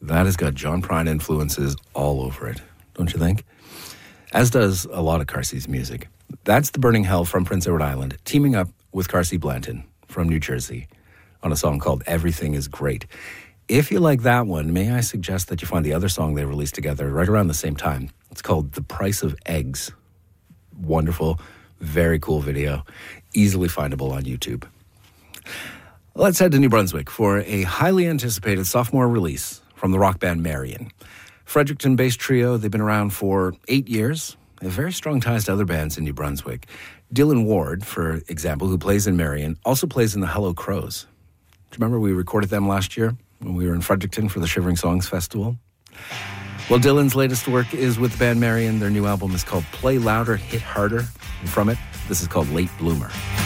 That has got John Prine influences all over it, don't you think? As does a lot of Carsey's music. That's The Burning Hell from Prince Edward Island, teaming up with Carsey Blanton from New Jersey on a song called Everything Is Great. If you like that one, may I suggest that you find the other song they released together right around the same time. It's called The Price of Eggs. Wonderful, very cool video, easily findable on YouTube. Let's head to New Brunswick for a highly anticipated sophomore release from the rock band Marion. Fredericton-based trio, they've been around for 8 years. They have very strong ties to other bands in New Brunswick. Dylan Ward, for example, who plays in Marion, also plays in the Hello Crows. Do you remember we recorded them last year when we were in Fredericton for the Shivering Songs Festival? Well, Dylan's latest work is with the band Marion. Their new album is called Play Louder, Hit Harder. And from it, this is called Late Bloomer.